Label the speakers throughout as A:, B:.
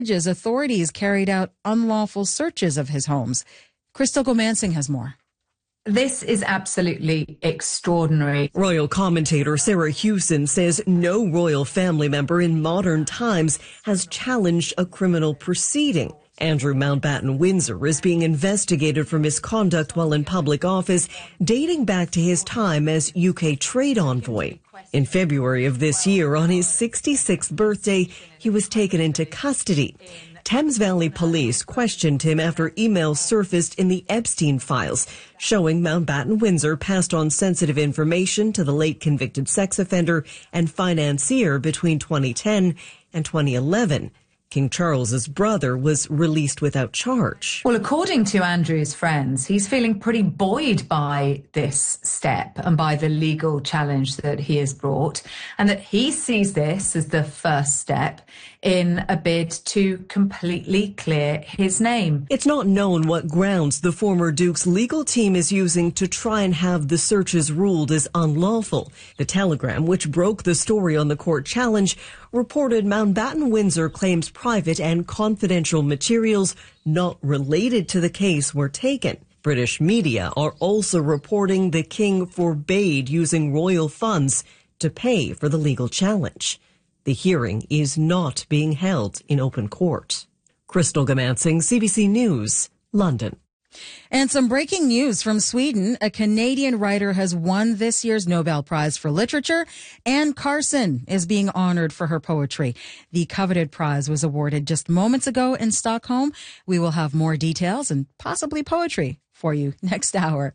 A: Authorities carried out unlawful searches of his homes. Crystal Gomansing has more.
B: This is absolutely extraordinary.
C: Royal commentator Sarah Hewson says no royal family member in modern times has challenged a criminal proceeding. Andrew Mountbatten Windsor is being investigated for misconduct while in public office, dating back to his time as UK trade envoy. In February of this year, on his 66th birthday, he was taken into custody. Thames Valley Police questioned him after emails surfaced in the Epstein files, showing Mountbatten Windsor passed on sensitive information to the late convicted sex offender and financier between 2010 and 2011. King Charles's brother was released without charge.
B: Well, according to Andrew's friends, he's feeling pretty buoyed by this step and by the legal challenge that he has brought, and that he sees this as the first step in a bid to completely clear his name.
C: It's not known what grounds the former Duke's legal team is using to try and have the searches ruled as unlawful. The Telegram, which broke the story on the court challenge, reported Mountbatten Windsor claims private and confidential materials not related to the case were taken. British media are also reporting the king forbade using royal funds to pay for the legal challenge. The hearing is not being held in open court. Crystal Gomansing, CBC News, London.
A: And some breaking news from Sweden. A Canadian writer has won this year's Nobel Prize for Literature. Anne Carson is being honored for her poetry. The coveted prize was awarded just moments ago in Stockholm. We will have more details and possibly poetry for you next hour.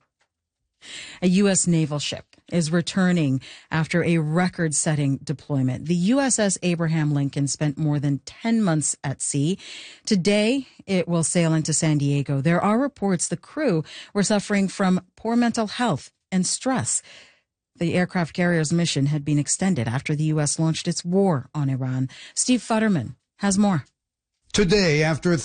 A: A U.S. naval ship is returning after a record-setting deployment. The USS Abraham Lincoln spent more than 10 months at sea. Today, it will sail into San Diego. There are reports the crew were suffering from poor mental health and stress. The aircraft carrier's mission had been extended after the U.S. launched its war on Iran. Steve Futterman has more.
D: Today, after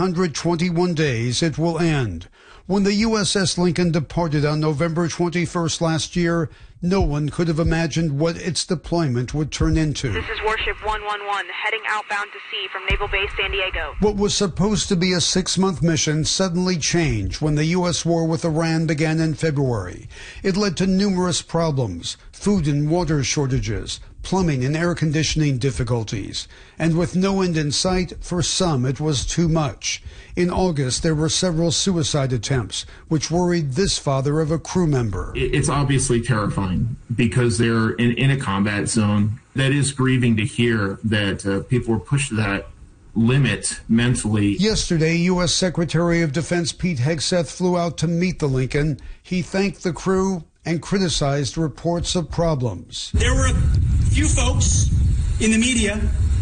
D: 321 days, it will end. When the USS Lincoln departed on November 21st last year, no one could have imagined what its deployment would turn into.
E: This is Warship 111, heading outbound to sea from Naval Base San Diego.
D: What was supposed to be a 6-month mission suddenly changed when the U.S. war with Iran began in February. It led to numerous problems, food and water shortages, plumbing and air conditioning difficulties. And with no end in sight, for some it was too much. In August, there were several suicide attempts, which worried this father of a crew member.
F: It's obviously terrifying because they're in a combat zone. That is grieving to hear that people were pushed to that limit mentally.
D: Yesterday, U.S. Secretary of Defense Pete Hegseth flew out to meet the Lincoln. He thanked the crew and criticized reports of problems.
G: There were a few folks in the media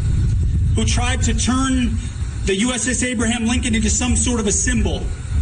G: who tried to turn the USS Abraham Lincoln into some sort of a symbol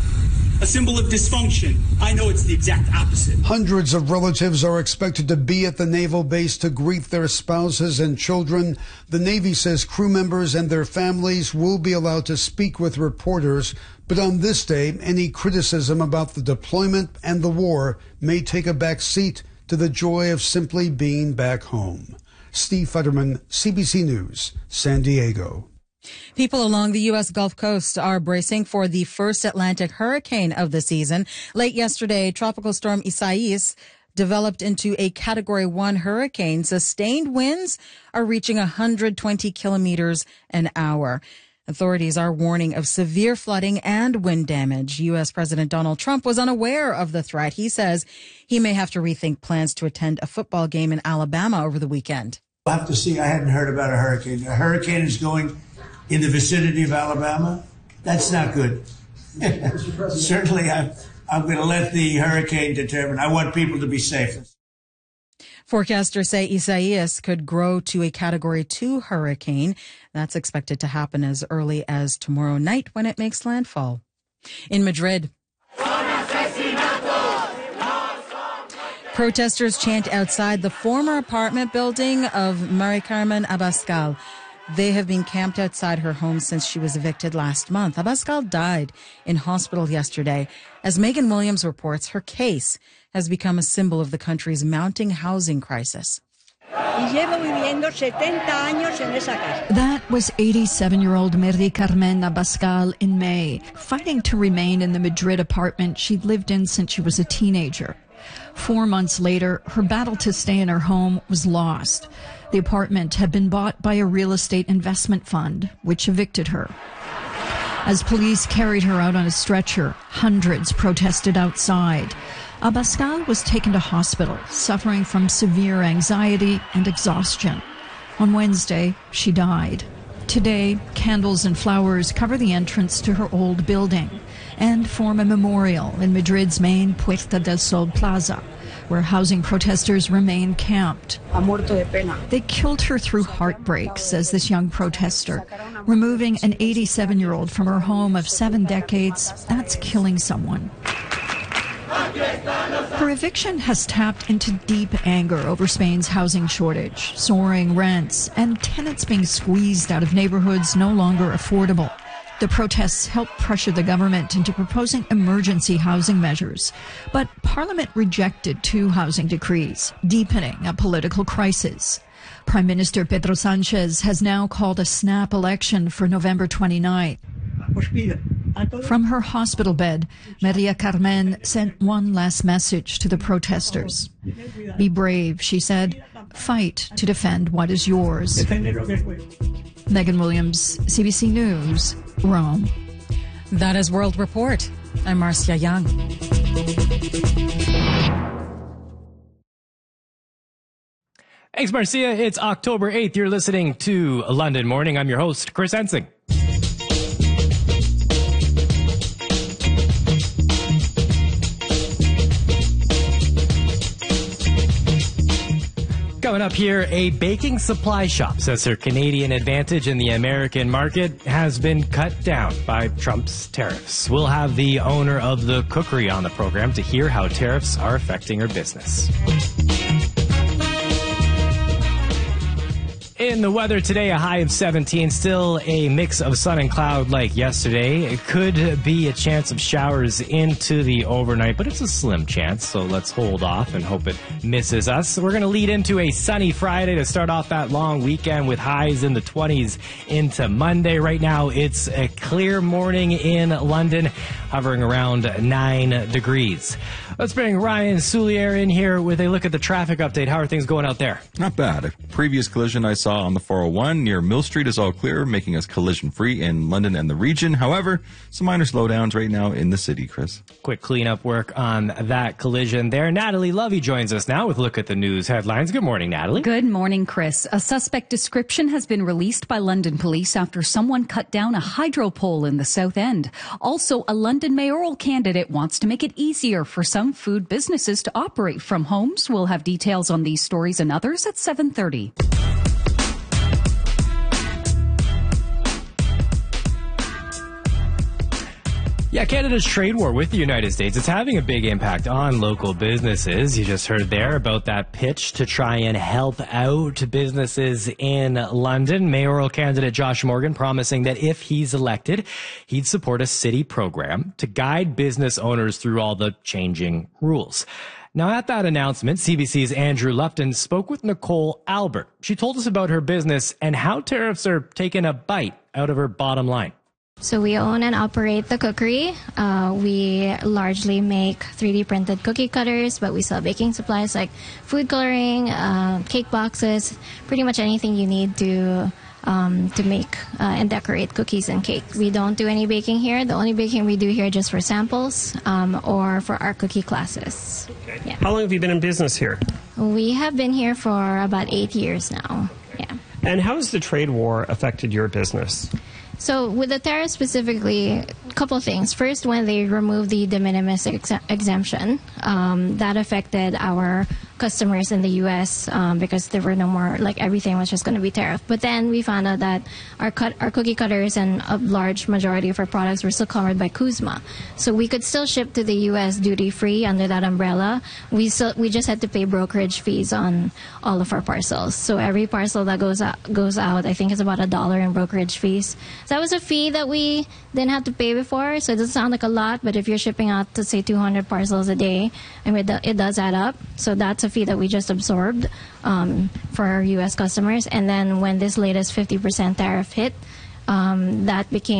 G: of dysfunction. I know it's the exact opposite.
D: Hundreds of relatives are expected to be at the naval base to greet their spouses and children. The Navy says crew members and their families will be allowed to speak with reporters, but on this day, any criticism about the deployment and the war may take a back seat to the joy of simply being back home. Steve Futterman, CBC News, San Diego.
A: People along the U.S. Gulf Coast are bracing for the first Atlantic hurricane of the season. Late yesterday, Tropical Storm Isaias developed into a Category 1 hurricane. Sustained winds are reaching 120 kilometers an hour. Authorities are warning of severe flooding and wind damage. U.S. President Donald Trump was unaware of the threat. He says he may have to rethink plans to attend a football game in Alabama over the weekend.
H: We'll have to see. I hadn't heard about a hurricane. A hurricane is going in the vicinity of Alabama. That's not good. Certainly, I'm going to let the hurricane determine. I want people to be safe.
A: Forecasters say Isaias could grow to a Category 2 hurricane. That's expected to happen as early as tomorrow night when it makes landfall. In Madrid, protesters chant outside the former apartment building of Mari Carmen Abascal. They have been camped outside her home since she was evicted last month. Abascal died in hospital yesterday. As Megan Williams reports, her case has become a symbol of the country's mounting housing crisis.
I: That was 87-year-old Mary Carmen Abascal in May, fighting to remain in the Madrid apartment she'd lived in since she was a teenager. 4 months later, her battle to stay in her home was lost. The apartment had been bought by a real estate investment fund, which evicted her. As police carried her out on a stretcher, hundreds protested outside. Abascal was taken to hospital, suffering from severe anxiety and exhaustion. On Wednesday, she died. Today, candles and flowers cover the entrance to her old building and form a memorial in Madrid's main Puerta del Sol Plaza, where housing protesters remain camped. They killed her through heartbreak, says this young protester. Removing an 87-year-old from her home of 7 decades, that's killing someone. Her eviction has tapped into deep anger over Spain's housing shortage, soaring rents, and tenants being squeezed out of neighborhoods no longer affordable. The protests helped pressure the government into proposing emergency housing measures. But Parliament rejected 2 housing decrees, deepening a political crisis. Prime Minister Pedro Sanchez has now called a snap election for November 29th. From her hospital bed, Maria Carmen sent one last message to the protesters. Be brave, she said. Fight to defend what is yours. Megan Williams, CBC News, Rome.
A: That is World Report. I'm Marcia Young.
J: Thanks, Marcia. It's October 8th. You're listening to London Morning. I'm your host, Chris Ensing. Coming up here, a baking supply shop says her Canadian advantage in the American market has been cut down by Trump's tariffs. We'll have the owner of the cookery on the program to hear how tariffs are affecting her business. In the weather today, a high of 17, still a mix of sun and cloud like yesterday. It could be a chance of showers into the overnight, but it's a slim chance, so let's hold off and hope it misses us. We're going to lead into a sunny Friday to start off that long weekend with highs in the 20s into Monday. Right now, it's a clear morning in London, hovering around 9 degrees. Let's bring Ryan Soulier in here with a look at the traffic update. How are things going out there?
K: Not bad. A previous collision I saw on the 401 near Mill Street is all clear, making us collision-free in London and the region. However, some minor slowdowns right now in the city, Chris.
J: Quick cleanup work on that collision there. Natalie Lovey joins us now with a look at the news headlines. Good morning, Natalie.
L: Good morning, Chris. A suspect description has been released by London police after someone cut down a hydro pole in the South End. Also, a London mayoral candidate wants to make it easier for some food businesses to operate from homes. We'll have details on these stories and others at 7:30.
J: Yeah, Canada's trade war with the United States, it's having a big impact on local businesses. You just heard there about that pitch to try and help out businesses in London. Mayoral candidate Josh Morgan promising that if he's elected, he'd support a city program to guide business owners through all the changing rules. Now, at that announcement, CBC's Andrew Lupton spoke with Nicole Albert. She told us about her business and how tariffs are taking a bite out of her bottom line.
M: So we own and operate the cookery. We largely make 3D printed cookie cutters, but we sell baking supplies like food coloring, cake boxes, pretty much anything you need to make and decorate cookies and cake. We don't do any baking here. The only baking we do here is just for samples or for our cookie classes.
N: Okay. Yeah. How long have you been in business here?
M: We have been here for about 8 years now. Yeah.
N: And how has the trade war affected your business?
M: So with the tariffs specifically, a couple of things. First, when they removed the de minimis exemption, that affected our customers in the U.S. Because there were no more, like everything was just going to be tariffed. But then we found out that our cookie cutters and a large majority of our products were still covered by CUSMA. So we could still ship to the U.S. duty-free under that umbrella. We just had to pay brokerage fees on all of our parcels. So every parcel that goes out, I think is about $1 in brokerage fees. So that was a fee that we didn't have to pay before. So it doesn't sound like a lot, but if you're shipping out to say 200 parcels a day, I mean, it does add up. So that's a fee that we just absorbed for our U.S. customers. And then when this latest 50% tariff hit, that became